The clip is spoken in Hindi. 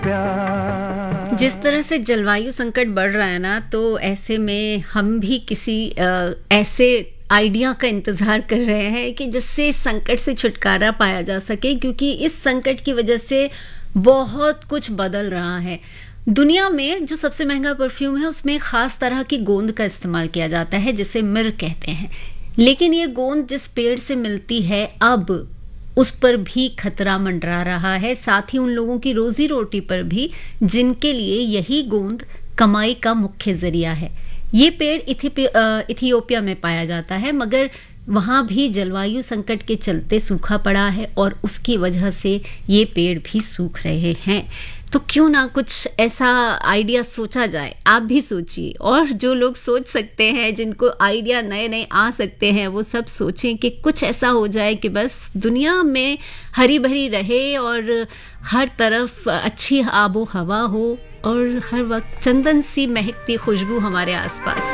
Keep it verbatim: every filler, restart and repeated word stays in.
जिस तरह से जलवायु संकट बढ़ रहा है ना, तो ऐसे में हम भी किसी आ, ऐसे आइडिया का इंतजार कर रहे हैं कि जिससे इस संकट से छुटकारा पाया जा सके, क्योंकि इस संकट की वजह से बहुत कुछ बदल रहा है। दुनिया में जो सबसे महंगा परफ्यूम है उसमें एक खास तरह की गोंद का इस्तेमाल किया जाता है जिसे मिर कहते हैं, लेकिन ये गोंद जिस पेड़ से मिलती है अब उस पर भी खतरा मंडरा रहा है, साथ ही उन लोगों की रोजी रोटी पर भी जिनके लिए यही गोंद कमाई का मुख्य जरिया है। ये पेड़ इथियोपिया में पाया जाता है, मगर वहां भी जलवायु संकट के चलते सूखा पड़ा है और उसकी वजह से ये पेड़ भी सूख रहे हैं। तो क्यों ना कुछ ऐसा आइडिया सोचा जाए। आप भी सोचिए, और जो लोग सोच सकते हैं, जिनको आइडिया नए नए आ सकते हैं, वो सब सोचें कि कुछ ऐसा हो जाए कि बस दुनिया में हरी भरी रहे और हर तरफ अच्छी आबो हवा हो और हर वक्त चंदन सी महकती खुशबू हमारे आसपास।